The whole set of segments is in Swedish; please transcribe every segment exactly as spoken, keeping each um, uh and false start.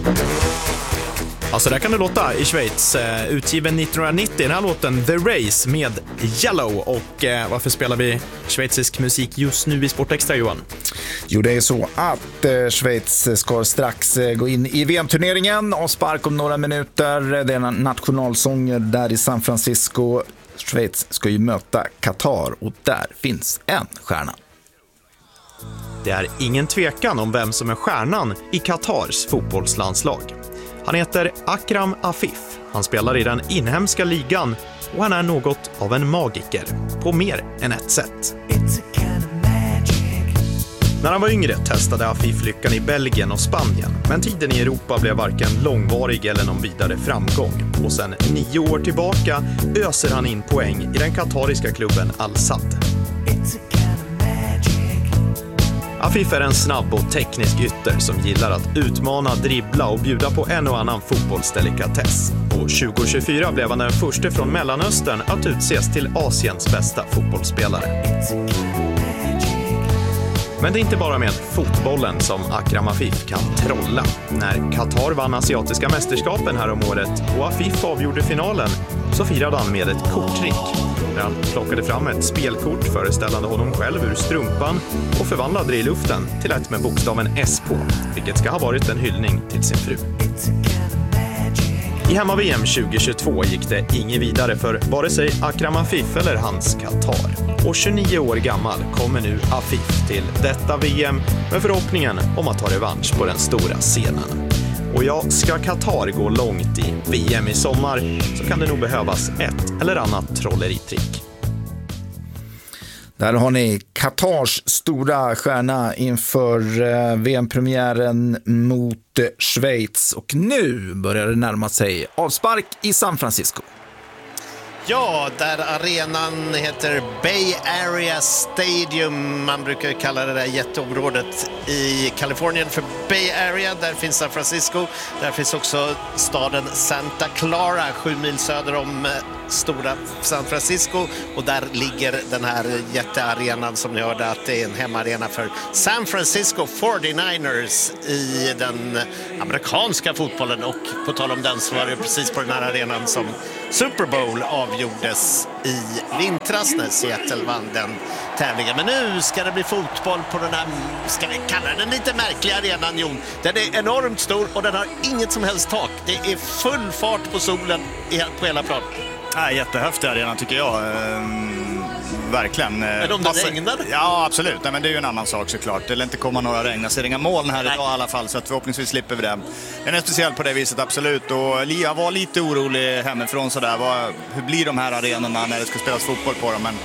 Alltså där kan det låta i Schweiz, eh, utgiven nittonhundranittio, den här låten The Race med Yellow. Och eh, varför spelar vi schweizisk musik just nu i Sportextra, Johan? Jo, det är så att eh, Schweiz ska strax eh, gå in i V M-turneringen och spark om några minuter. Det är en nationalsång där i San Francisco. Schweiz ska ju möta Qatar och där finns en stjärna. Det är ingen tvekan om vem som är stjärnan i Qatars fotbollslandslag. Han heter Akram Afif, han spelar i den inhemska ligan och han är något av en magiker på mer än ett sätt. När han var yngre testade Afif lyckan i Belgien och Spanien, men tiden i Europa blev varken långvarig eller någon vidare framgång. Och sen nio år tillbaka öser han in poäng i den katariska klubben Al-Sadd. Afif är en snabb och teknisk ytter som gillar att utmana, dribbla och bjuda på en och annan fotbollsdelikatess. Och tjugo tjugofyra blev han den första från Mellanöstern att utses till Asiens bästa fotbollsspelare. Men det är inte bara med fotbollen som Akram Afif kan trolla. När Qatar vann asiatiska mästerskapen här om året och Afif avgjorde finalen så firade han med ett korttrick. Där han plockade fram ett spelkort föreställande honom själv ur strumpan och förvandlade det i luften till ett med bokstaven S på, vilket ska ha varit en hyllning till sin fru. I hemma-V M tjugo tjugotvå gick det inget vidare för vare sig Akram Afif eller hans Qatar. Och tjugonio år gammal kommer nu Afif till detta V M med förhoppningen om att ta revansch på den stora scenen. Och ja, ska Qatar gå långt i V M i sommar så kan det nog behövas ett eller annat trolleritrick. Där har ni Qatars stora stjärna inför V M-premiären mot Schweiz. Och nu börjar det närma sig avspark i San Francisco. Ja, där arenan heter Bay Area Stadium. Man brukar kalla det där jätteområdet i Kalifornien för Bay Area. Där finns San Francisco. Där finns också staden Santa Clara, sju mil söder om stora San Francisco. Och där ligger den här jättearenan som ni hörde att det är en hemmaarena för San Francisco fyrtionioers i den amerikanska fotbollen. Och på tal om den så var det precis på den här arenan som Super Bowl avgjordes i vintras när Seattle vann den tävlingen. Men nu ska det bli fotboll på den här, ska vi kalla den lite märkliga arenan, Jon. Den är enormt stor och den har inget som helst tak. Det är full fart på solen på hela plan. Ja, jättehäftig arena tycker jag. Ehm, verkligen. Men om det Passa... regnar? Ja, absolut. Nej, men det är ju en annan sak såklart. Det lär inte komma några regn. Jag ser inga moln här Nej. idag i alla fall, så att förhoppningsvis slipper vi det. Den är speciell på det viset, absolut. Och Lia var lite orolig hemifrån sådär. Vad, hur blir de här arenorna när det ska spelas fotboll på dem? Men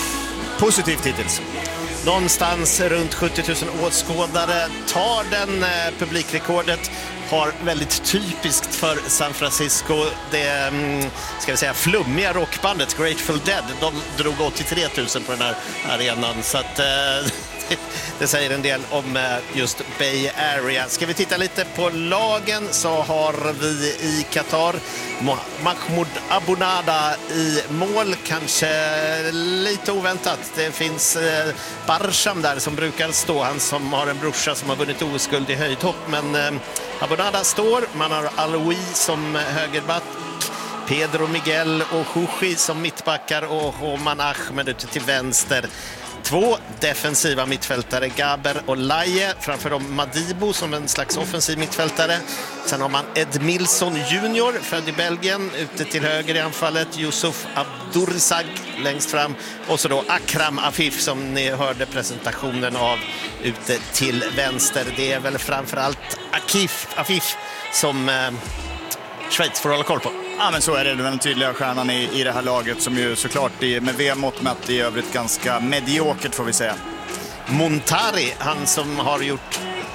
positivt hittills. Någonstans runt sjuttio tusen åskådare tar den eh, publikrekordet. Har väldigt typiskt för San Francisco det ska vi säga flummiga rockbandet Grateful Dead. De drog åttiotre tusen på den här arenan, så att eh, det säger en del om just Bay Area. Ska vi titta lite på lagen så har vi i Qatar Mahmoud Abunada i mål, kanske lite oväntat. Det finns eh, Barsham där som brukar stå, han som har en brorsa som har vunnit O S-guld i höjdhopp, men eh, Abunada står. Man har Aloui som högerback, Pedro Miguel och Hushi som mittbackar och Homan Ahmed ute till vänster. Två defensiva mittfältare, Gaber och Laie, framför dem Madibo som en slags offensiv mittfältare. Sen har man Ed Milson junior, född i Belgien, ute till höger i anfallet. Yusuf Abdurzag längst fram. Och så då Akram Afif som ni hörde presentationen av ute till vänster. Det är väl framförallt Akif, Afif som eh, Schweiz får hålla koll på. Ja, men så är det. Den tydliga stjärnan i, i det här laget som ju såklart i, med V M-mått mätt i övrigt ganska mediokert får vi säga. Montari, han som har gjort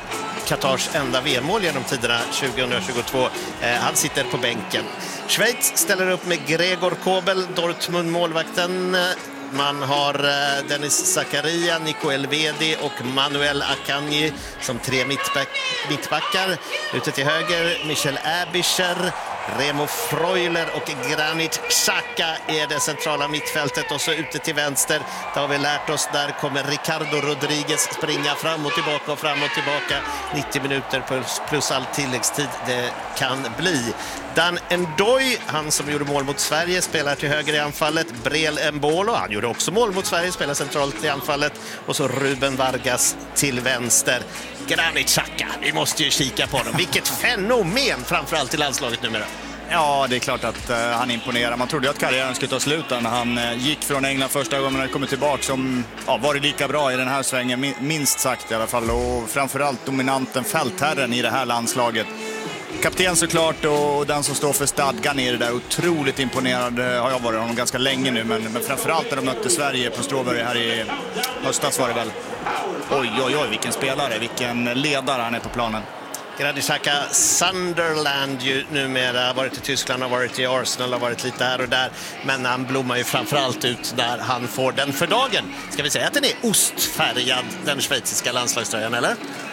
Qatars enda V M-mål genom tiderna tjugohundratjugotvå, eh, han sitter på bänken. Schweiz ställer upp med Gregor Kobel, Dortmund-målvakten. Man har eh, Dennis Zakaria, Nico Elvedi och Manuel Akanji som tre mittback, mittbackar. Ute till höger Michel Abischer. Remo Freuler och Granit Xhaka är det centrala mittfältet, och så ute till vänster, där har vi lärt oss, där kommer Ricardo Rodriguez springa fram och tillbaka och fram och tillbaka. nittio minuter plus, plus all tilläggstid det kan bli. Dan Ndoye, han som gjorde mål mot Sverige, spelar till höger i anfallet. Breel Embolo, han gjorde också mål mot Sverige, spelar centralt i anfallet. Och så Ruben Vargas till vänster. Granit Xhaka, vi måste ju kika på dem. Vilket fenomen, framförallt i landslaget numera. Ja, det är klart att uh, han imponerar. Man trodde att karriären skulle ta slut när han uh, gick från England första gången och kommer tillbaka, som ja, var det lika bra i den här svängen, minst sagt i alla fall. Och framförallt dominanten, fältherren i det här landslaget. Kapten såklart, och den som står för stadgan i det där. Otroligt imponerad har jag varit honom ganska länge nu, men, men framförallt när de mötte Sverige på Strawberry här i höstas var det väl. Oj, oj, oj, vilken spelare, vilken ledare han är på planen. Granit Xhaka, Sunderland ju numera, varit i Tyskland, har varit i Arsenal, har varit lite här och där, men han blommar ju framförallt ut där han får den för dagen. Ska vi säga att den är ostfärgad, den schweiziska landslagströjan, eller?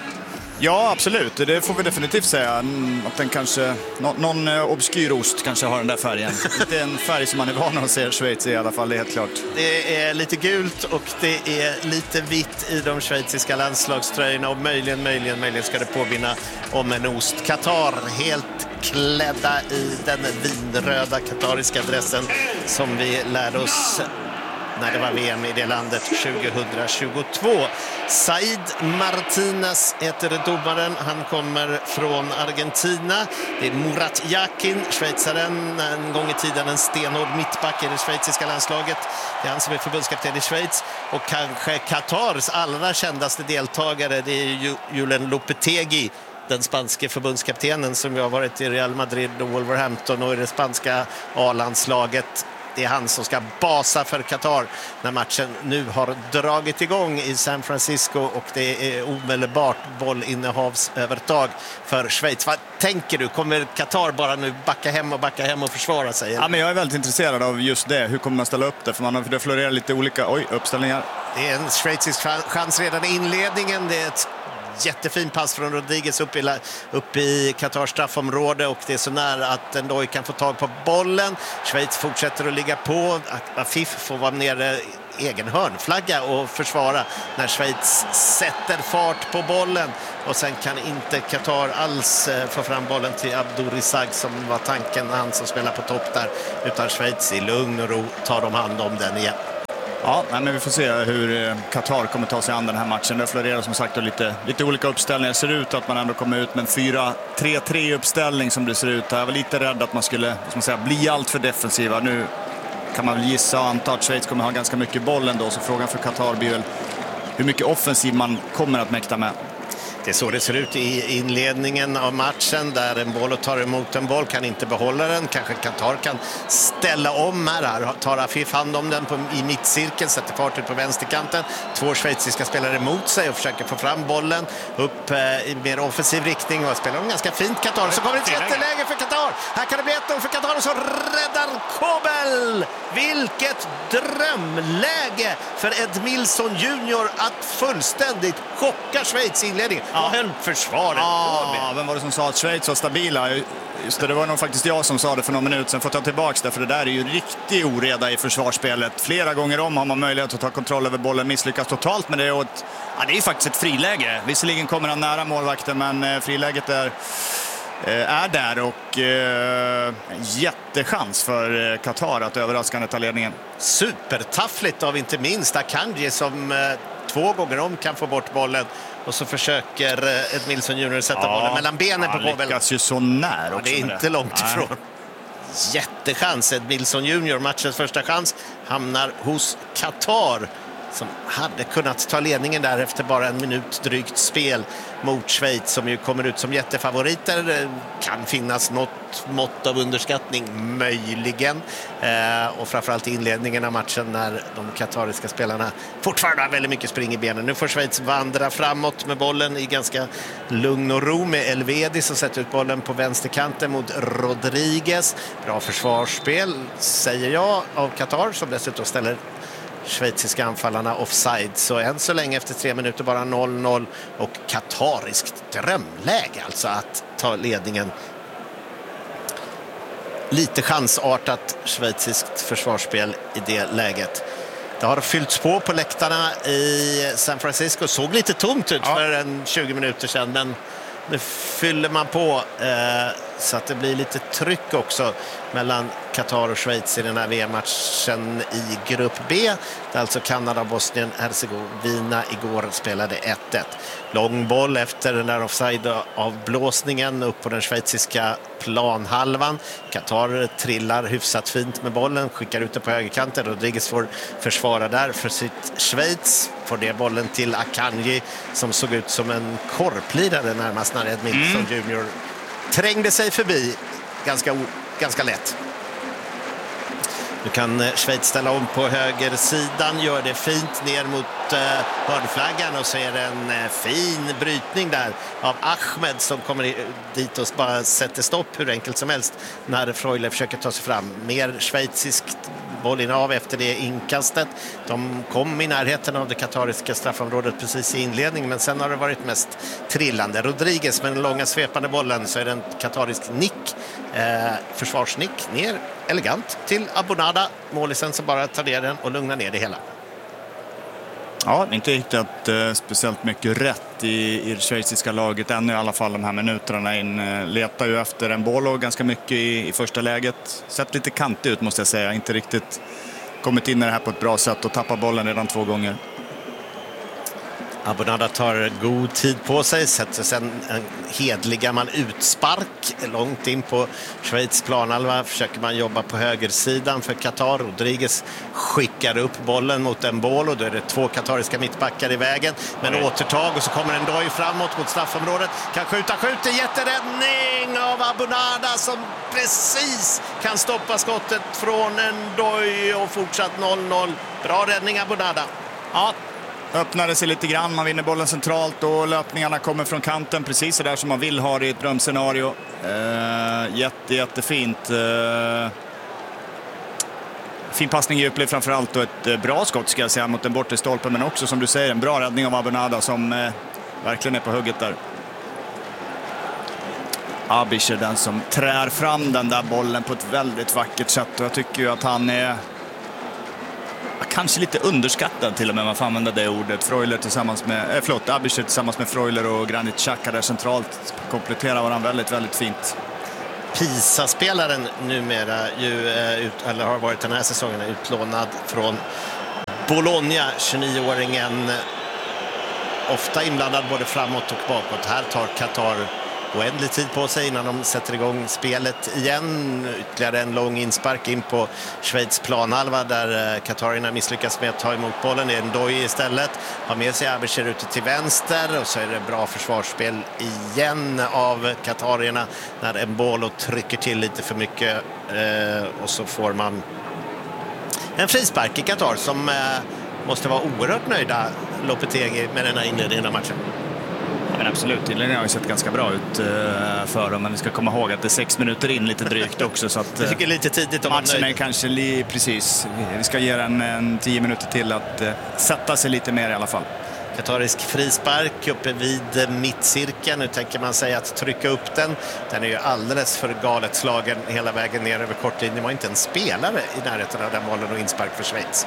Ja, absolut. Det får vi definitivt säga. Att den kanske, nå, någon obskyr ost kanske har den där färgen. Det är en färg som man är van att se i Schweiz i alla fall, det är helt klart. Det är lite gult och det är lite vitt i de schweiziska landslagströjorna, och möjligen, möjligen, möjligen ska det påminna om en ost. Qatar, helt klädda i den vinröda qatariska dressen som vi lärde oss när det var V M i det landet tjugohundratjugotvå. Said Martinez heter domaren. Han kommer från Argentina. Det är Murat Yakin, schweizaren, en gång i tiden en stenhård mittback i det schweiziska landslaget. Det är han som är förbundskapten i Schweiz. Och kanske Qatars allra kändaste deltagare, det är Julen Lopetegui, den spanske förbundskaptenen som har varit i Real Madrid och Wolverhampton och i det spanska A-landslaget. Det är han som ska basa för Qatar när matchen nu har dragit igång i San Francisco, och det är omedelbart bollinnehavsövertag för Schweiz. Vad tänker du? Kommer Qatar bara nu backa hem och backa hem och försvara sig? Ja, men jag är väldigt intresserad av just det. Hur kommer man ställa upp det? För man har det florerar lite olika oj, uppställningar. Det är en schweizisk chans redan i inledningen. Det är ett jättefin pass från Rodriguez upp i, upp i Qatars straffområde, och det är så nära att Ndoye kan få tag på bollen. Schweiz fortsätter att ligga på. Afif får vara nere egen hörnflagga och försvara när Schweiz sätter fart på bollen, och sen kan inte Qatar alls få fram bollen till Abdourizag som var tanken, han som spelar på topp där, utan Schweiz i lugn och ro tar de hand om den igen. Ja, men vi får se hur Qatar kommer ta sig an den här matchen. Det florerar som sagt lite, lite olika uppställningar. Det ser ut att man ändå kommer ut med en fyra tre tre uppställning som det ser ut. Jag var lite rädd att man skulle som säga, bli allt för defensiva. Nu kan man väl gissa och anta att Schweiz kommer ha ganska mycket boll ändå. Så frågan för Qatar blir väl hur mycket offensiv man kommer att mäkta med. Det är så det ser ut i inledningen av matchen, där en boll tar emot en boll, kan inte behålla den. Kanske Qatar kan ställa om här. här. Tar Afif hand om den på, i mittcirkeln, sätter fart ut på vänsterkanten. Två schweiziska spelare emot sig och försöker få fram bollen upp eh, i mer offensiv riktning, och spelar de ganska fint Qatar. Så kommer det ett jätteläge för Qatar. Här kan det bli ett noll för Qatar, och så räddar Kobel. Vilket drömläge för Edmilson junior att fullständigt chocka Schweiz i inledningen. Ja. Vad höll försvaret ja, på med? Vem var det som sa att Schweiz var stabila? Just det, det var nog faktiskt jag som sa det för någon minut sen. Får ta tillbaka det, för det där är ju riktig oreda i försvarsspelet. Flera gånger om har man möjlighet att ta kontroll över bollen, misslyckas totalt med det. Och ett, ja, det är ju faktiskt ett friläge. Visserligen kommer han nära målvakten, men friläget är, är där, och eh, jättechans för Qatar att överraskande ta ledningen. Supertaffligt av inte minst Akanji som eh, två gånger om kan få bort bollen, och så försöker eh, Edmilson junior sätta ja, bollen mellan benen på Kobel. Han lyckas ju så när också. Ja, det är inte det. Långt ifrån. Nej. Jättechans. Edmilson junior, matchens första chans, hamnar hos Qatar, som hade kunnat ta ledningen där efter bara en minut drygt spel mot Schweiz, som ju kommer ut som jättefavoriter. Kan finnas något mått av underskattning, möjligen. Eh, och framförallt i inledningen av matchen när de katariska spelarna fortfarande har väldigt mycket spring i benen. Nu får Schweiz vandra framåt med bollen i ganska lugn och ro med Elvedi som sätter ut bollen på vänsterkanten mot Rodriguez. Bra försvarsspel, säger jag, av Qatar, som dessutom ställer schweiziska anfallarna offside. Så än så länge efter tre minuter bara noll noll, och katariskt drömläge alltså att ta ledningen. lite chansartat schweiziskt försvarsspel i det läget. Det har fyllts på på läktarna i San Francisco. Såg lite tomt ut ja. för en tjugo minuter sedan, men nu fyller man på eh, så att det blir lite tryck också mellan Qatar och Schweiz i den här V M-matchen i grupp B. Där alltså Kanada och Bosnien-Hercegovina igår spelade ett ett. Lång boll efter den där offside-avblåsningen upp på den schweiziska planhalvan. Qatar trillar hyfsat fint med bollen, skickar ut det på högerkanten. Rodriguez får försvara där för sitt Schweiz. Får det bollen till Akanji som såg ut som en korplirare närmast när Edmilson mm. junior trängde sig förbi ganska, ganska lätt. Nu kan Schweiz ställa om på högersidan, gör det fint ner mot uh, hörnflaggan och så är det en uh, fin brytning där av Ahmed som kommer i, dit och bara sätter stopp hur enkelt som helst när Freuler försöker ta sig fram. Mer schweiziskt bollinnehav efter det inkastet. De kom i närheten av det katariska straffområdet precis i inledningen, men sen har det varit mest trillande. Rodriguez med den långa svepande bollen, så är det en katarisk nick, eh, försvarsnick ner elegant till Abonada. Målisen som bara tar ner den och lugnar ner det hela. Ja, inte hittat eh, speciellt mycket rätt i, i det schweiziska laget ännu i alla fall de här minuterna in. Eh, letar ju efter en boll och ganska mycket i, i första läget. Sett lite kantig ut måste jag säga. Inte riktigt kommit in i det här på ett bra sätt och tappar bollen redan två gånger. Abonada tar god tid på sig, sätter sen en hedlig gammal utspark långt in på Schweiz planhalva. Försöker man jobba på högersidan för Qatar. Rodriguez skickar upp bollen mot en boll och då är det två katariska mittbackar i vägen. Men mm. återtag och så kommer en Ndoye framåt mot straffområdet. Kan skjuta, skjuter, jätteräddning av Abonada som precis kan stoppa skottet från Ndoye och fortsatt noll noll. Bra räddning Abonada. Ja. Öppnade sig lite grann, man vinner bollen centralt och löpningarna kommer från kanten precis så där som man vill ha det i ett drömscenario. Eh, jätte, jättefint. Eh, fin passning i djupled framförallt och ett eh, bra skott ska jag säga mot den bortre stolpen, men också som du säger en bra räddning av Abonada som eh, verkligen är på hugget där. Abish är den som trär fram den där bollen på ett väldigt vackert sätt och jag tycker ju att han är kanske lite underskattad till och med, om man får använda det ordet. Freuler tillsammans med, eh, förlåt, Abischer tillsammans med Freuler och Granit Xhaka där centralt kompletterar varandra väldigt, väldigt fint. Pisa-spelaren numera ju, eh, ut, eller har varit den här säsongen utlånad från Bologna, tjugonio-åringen. Ofta inblandad både framåt och bakåt. Här tar Qatar oändlig tid på sig innan de sätter igång spelet igen. Ytterligare en lång inspark in på Schweiz planhalva där katarierna misslyckas med att ta emot bollen. Det är en Ndoye istället. Har med sig Abicher ute till vänster och så är det bra försvarsspel igen av katarierna när en boll och trycker till lite för mycket eh, och så får man en frispark i Qatar som eh, måste vara oerhört nöjda Lopetegui med den här inledningen av matchen. Men absolut, inledningen har ju sett ganska bra ut uh, för dem, men vi ska komma ihåg att det är sex minuter in lite drygt också. Så att, uh, jag tycker lite tidigt om matchen är kanske li, precis. Vi ska ge den en tio minuter till att uh, sätta sig lite mer i alla fall. Katarisk frispark uppe vid mittcirkeln. Nu tänker man sig att trycka upp den. Den är ju alldeles för galet slagen hela vägen ner över kortlinjen. Det var inte en spelare i närheten av den bollen och inspark för Schweiz.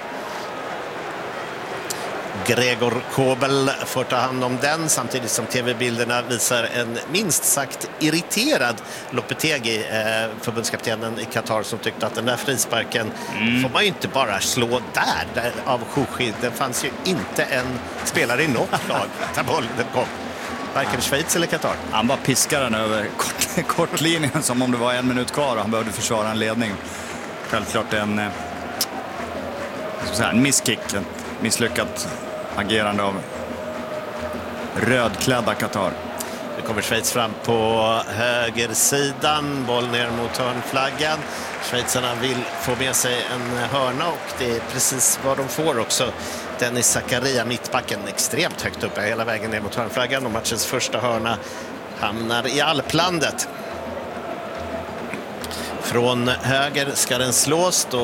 Gregor Kobel får ta hand om den samtidigt som tv-bilderna visar en minst sagt irriterad Lopetegui, eh, förbundskaptenen i Qatar, som tyckte att den där frisparken mm. får man ju inte bara slå där, där av Chouchi. Det fanns ju inte en spelare i något lag där bollen kom. Varken Schweiz eller Qatar. Han bara piskade den över kort, kortlinjen som om det var en minut kvar och han behövde försvara en ledning. Självklart en, eh, säga, en misskick, en misslyckat agerande av rödklädda Qatar. Nu kommer Schweiz fram på högersidan, boll ner mot hörnflaggan. Schweizarna vill få med sig en hörna och det är precis vad de får också. Dennis Zakaria, mittbacken, extremt högt uppe hela vägen ner mot hörnflaggan och matchens första hörna hamnar i alplandet. Från höger ska den slås, då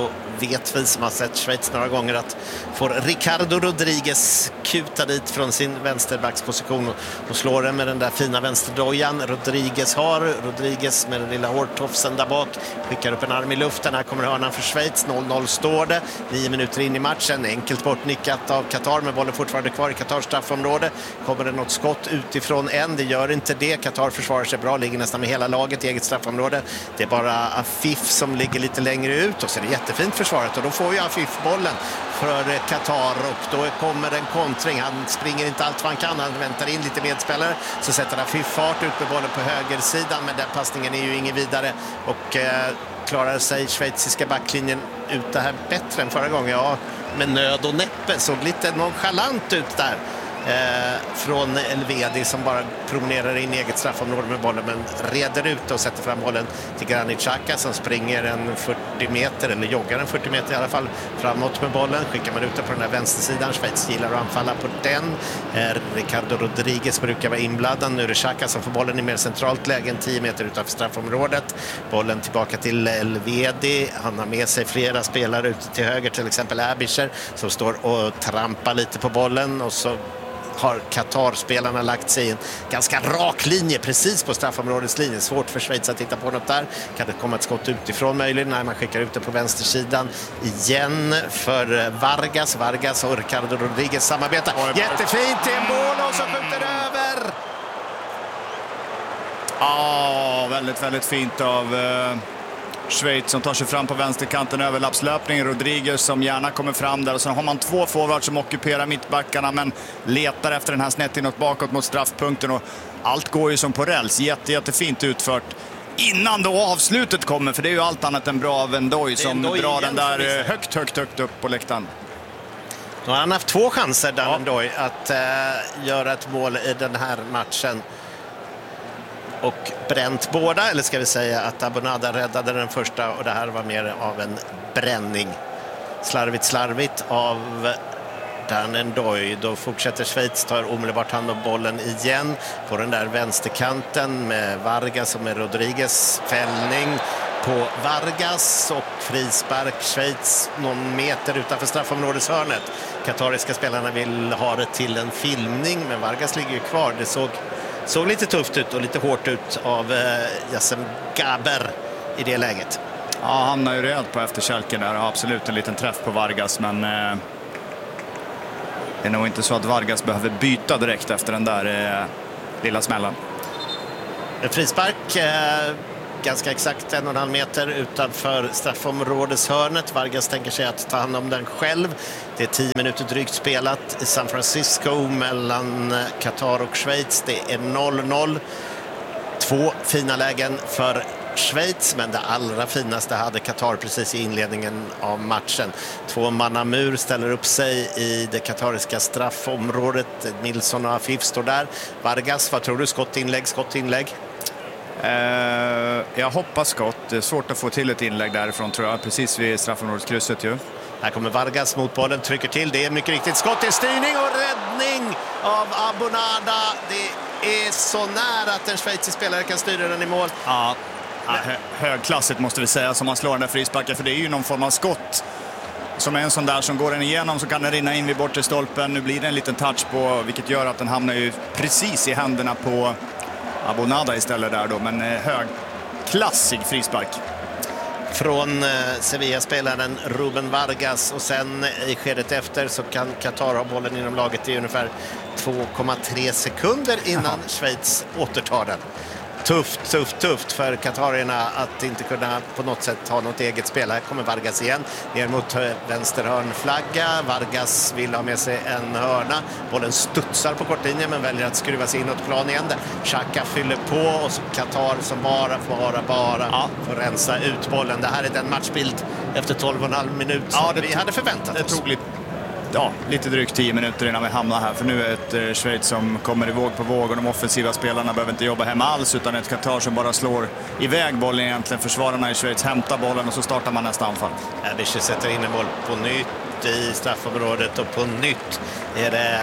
vet vi som har sett Schweiz några gånger att får Ricardo Rodriguez kuta dit från sin vänsterbacksposition och, och slår den med den där fina vänsterdojan. Rodriguez har, Rodriguez med den lilla hårtofsen där bak, skickar upp en arm i luften. Här kommer hörnan för Schweiz, noll noll står det, nio minuter in i matchen, enkelt bortnickat av Qatar med bollen fortfarande kvar i Qatars straffområde. Kommer det något skott utifrån än? Det gör inte det. Qatar försvarar sig bra, ligger nästan med hela laget i eget straffområde. Det är bara Afif som ligger lite längre ut och så är det jättefint försvaret och då får ju Afif bollen för Qatar och då kommer en kontring. Han springer inte allt vad han kan, han väntar in lite medspelare, så sätter Afif fart ut med bollen på högersidan, men den passningen är ju ingen vidare och eh, klarar sig schweiziska backlinjen ut det här bättre än förra gången. Ja, med nöd och näppe, såg lite nonchalant ut där. Eh, från Elvedi som bara promenerar in i eget straffområde med bollen men reder ut och sätter fram bollen till Granit Xhaka som springer en fyrtio meter eller joggar en fyrtio meter i alla fall framåt med bollen. Skickar man ut den på den här vänstersidan. Schweiz gillar att anfalla på den. eh, Ricardo Rodriguez brukar vara inblandad. Nu är det Xhaka som får bollen i mer centralt läge än tio meter utanför straffområdet. Bollen tillbaka till Elvedi. Han har med sig flera spelare ute till höger, till exempel Abisher som står och trampar lite på bollen och så har Qatar-spelarna lagt sig i en ganska rak linje precis på straffområdets linje. Svårt för Schweiz att titta på något där. Kan det komma ett skott utifrån möjligen när man skickar ut det på vänstersidan igen för Vargas. Vargas och Ricardo Rodriguez samarbetar. Jättefint i en mål och så skjuter över. Ja, väldigt, väldigt fint av uh, Schweiz som tar sig fram på vänsterkanten, överlappslöpning. Rodriguez som gärna kommer fram där och sen har man två forwards som ockuperar mittbackarna men letar efter den här snett inåt bakåt mot straffpunkten och allt går ju som på räls. Jätte, jättefint utfört innan då avslutet kommer, för det är ju allt annat än bra av Ndoye som drar igen, den där högt, högt, högt upp på läktaren. Nu har han haft två chanser där, ja. Ndoye, att uh, göra ett mål i den här matchen och bränt båda, eller ska vi säga att Abonada räddade den första och det här var mer av en bränning. Slarvigt, slarvigt av Dan Ndoye. Då fortsätter Schweiz, tar omedelbart hand om bollen igen på den där vänsterkanten med Vargas och med Rodriguez. Fällning på Vargas och frispark. Schweiz någon meter utanför straffområdeshörnet. Katariska spelarna vill ha det till en filmning men Vargas ligger ju kvar. Det såg Såg lite tufft ut och lite hårt ut av eh, Yassem Gaber i det läget. Ja, han hamnar ju rejält på efterkälken där. Har absolut en liten träff på Vargas, men eh, det är nog inte så att Vargas behöver byta direkt efter den där eh, lilla smällen. En frispark eh, ganska exakt en och en halv meter utanför straffområdeshörnet. Vargas tänker sig att ta hand om den själv. Det är tio minuter drygt spelat i San Francisco mellan Qatar och Schweiz. Det är noll noll. Två fina lägen för Schweiz, men det allra finaste hade Qatar precis i inledningen av matchen. Två Manamur ställer upp sig i det katariska straffområdet. Nilsson och Afif står där. Vargas, vad tror du? Skottinlägg, skottinlägg? Uh, jag hoppas skott. Det är svårt att få till ett inlägg därifrån, tror jag, precis vid straffområdeskrysset ju. Här kommer Vargas mot bollen, trycker till. Det är mycket riktigt skott i styrning och räddning av Abonada. Det är så nära att en schweizisk spelare kan styra den i mål. Ja, ja hö högklassigt måste vi säga som man slår den där frisparken, för det är ju någon form av skott. Som är en sån där som går den igenom så kan den rinna in vid bortre stolpen. Nu blir det en liten touch på, vilket gör att den hamnar ju precis i händerna på Abonada istället där då, men högklassig frispark. Från eh, Sevilla-spelaren Ruben Vargas och sen i skedet efter så kan Qatar ha bollen inom laget i ungefär två komma tre sekunder innan Jaha. Schweiz återtar den. Tufft, tufft, tufft för katarierna att inte kunna på något sätt ha något eget spel. Här kommer Vargas igen, ner mot vänster hörnflagga. Vargas vill ha med sig en hörna. Bollen studsar på kortlinjen men väljer att skruva sig inåt plan igen. Xhaka fyller på och så Qatar som bara får vara bara ja. får rensa ut bollen. Det här är den matchbild efter tolv och en halv minut som ja, det vi hade förväntat det oss. Tog lite Ja, lite drygt tio minuter innan vi hamnar här. För nu är ett eh, Schweiz som kommer i våg på våg och de offensiva spelarna behöver inte jobba hemma alls, utan ett Qatar som bara slår iväg bollen egentligen. Försvararna i Schweiz hämtar bollen och så startar man nästa anfall. Abisher sätter in en boll på nytt i straffområdet och på nytt är det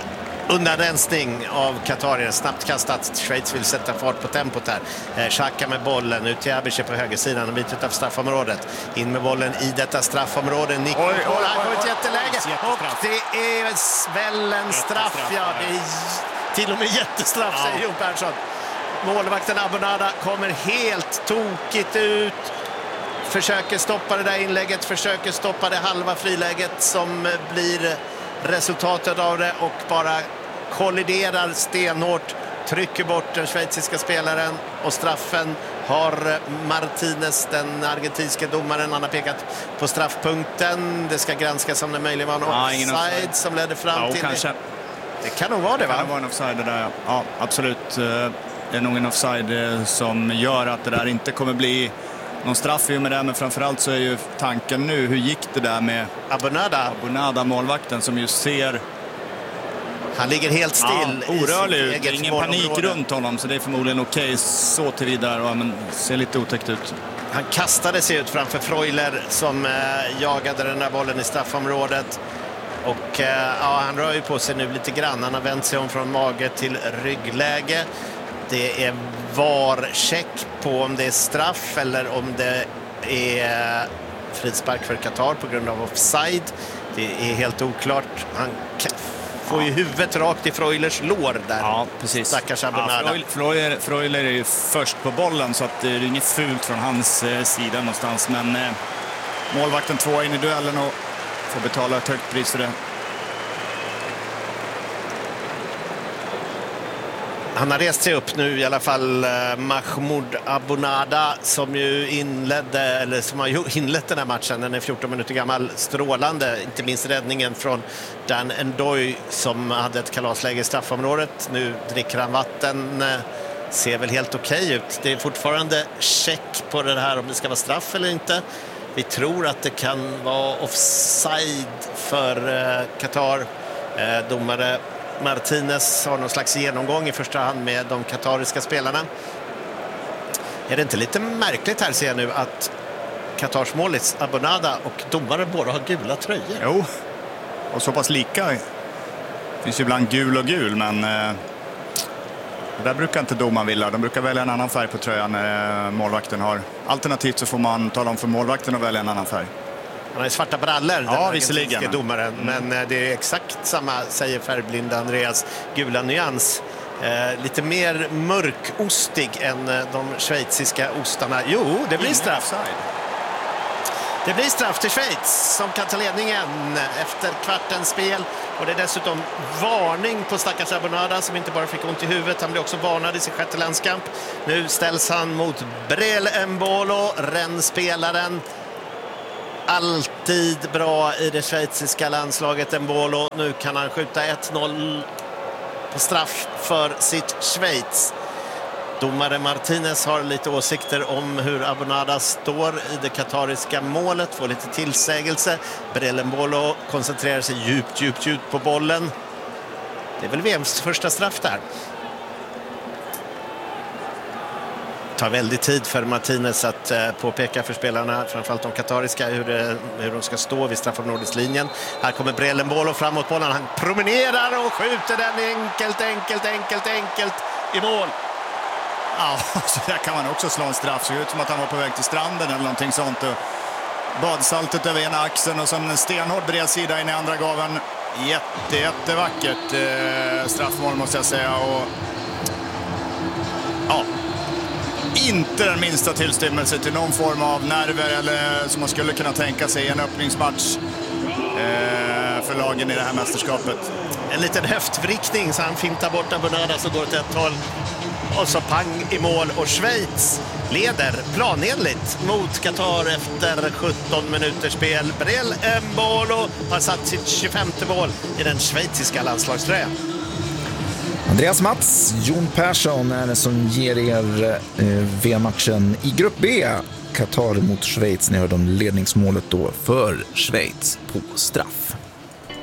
Undanrensning av Qatar, snabbt kastat. Schweiz vill sätta fart på tempot här. Eh, Xhaka med bollen, ut till Abiche på högersidan, en bit utanför straffområdet. In med bollen i detta straffområde. Nick oj, oj, oj, oj, han får ett jätteläge. Och det är väl en straff, ja. Det är till och med jättestraff, ja, säger Jon Persson. Målvakten Abonada kommer helt tokigt ut. Försöker stoppa det där inlägget, försöker stoppa det halva friläget som blir resultatet av det och bara kolliderar stenhårt, trycker bort den schweiziska spelaren och straffen har Martinez, den argentinska domaren. Han har pekat på straffpunkten. Det ska granskas om det möjligen var en ja, offside, offside som ledde fram ja, till kanske. Det. Det kan nog vara det, va? Det kan vara en offside det där, ja, absolut. Det är nog en offside som gör att det där inte kommer bli någon straff i med det, men framförallt så är ju tanken nu, hur gick det där med Abonada? Abonada, målvakten, som ju ser... Han ligger helt still. Ja, orörlig ut, det är ingen panik runt honom, så det är förmodligen okej okay, så tillvidare, men ser lite otäckt ut. Han kastade sig ut framför Freuler som eh, jagade den där bollen i straffområdet. Och eh, ja, han rör ju på sig nu lite grann. Han har vänt sig om från mage till ryggläge. Det är var-check på om det är straff eller om det är frispark för Qatar på grund av offside. Det är helt oklart. Han får ju huvudet rakt i Freulers lår där. Ja, precis. Stackars Abonada. Ja, Freuler, Freuler är ju först på bollen, så att det är inget fult från hans eh, sida någonstans. Men eh, målvakten två in i duellen och får betala ett högt pris för det. Han har rest sig upp nu i alla fall, eh, Mahmoud Abonada, som ju inledde, eller som har inlett den här matchen. Den är fjorton minuter gammal, strålande, inte minst räddningen från Dan Ndoye som hade ett kalasläge i straffområdet. Nu dricker han vatten, eh, ser väl helt okej okay ut. Det är fortfarande check på det här om det ska vara straff eller inte. Vi tror att det kan vara offside för eh, Qatar. Eh, domare Martinez har någon slags genomgång i första hand med de katariska spelarna. Är det inte lite märkligt här, ser jag nu, att Qatars målis Abonada och domare båda har gula tröjor? Jo, och så pass lika. Det finns ju ibland gul och gul, men eh, där brukar inte domaren vilja. De brukar välja en annan färg på tröjan när eh, målvakten har. Alternativt så får man tala om för målvakten och välja en annan färg. Han har svarta brallor, ja, den argentinska domaren. Mm. Men det är exakt samma, säger färgblinda Andreas. Gula nyans. Eh, lite mer mörkostig än de schweiziska ostarna. Jo, det blir straff. Det blir straff till Schweiz som kan ta ledningen efter kvartens spel. Och det är dessutom varning på stackars Abonada som inte bara fick ont i huvudet. Han blir också varnad i sin sjätte landskamp. Nu ställs han mot Breel Embolo, rennspelaren. Alltid bra i det schweiziska landslaget, Embolo. Nu kan han skjuta ett noll på straff för sitt Schweiz. Domare Martinez har lite åsikter om hur Abonada står i det katariska målet. Får lite tillsägelse. Breel Embolo koncentrerar sig djupt, djupt, djupt på bollen. Det är väl V M:s första straff där. Tar väldigt tid för Martinez att eh, påpeka för spelarna, framförallt de katariska, hur, eh, hur de ska stå vid straffområdeslinjen. Här kommer Breel Embolo framåt bollen. Han promenerar och skjuter den enkelt, enkelt, enkelt, enkelt i mål. Ja, så där kan man också slå en straff. Så ut som att han var på väg till stranden eller någonting sånt. Och badsaltet över ena axeln och som en stenhård bredsida in i andra gaven. Jätte, jättevackert eh, straffmål måste jag säga. Och ja, inte den minsta tillstymmelse till någon form av nerver eller som man skulle kunna tänka sig i en öppningsmatch eh, för lagen i det här mästerskapet. En liten höftvrickning så han fintar bort Abonada så går det ett håll. Och så pang i mål och Schweiz leder planenligt mot Qatar efter sjutton minuters spel. Breel Embolo har satt sitt tjugofemte mål i den schweiziska landslagströjan. Andreas Mats, Jon Persson är det som ger er eh, V-matchen i grupp B. Qatar mot Schweiz. Ni hör de ledningsmålet då för Schweiz på straff.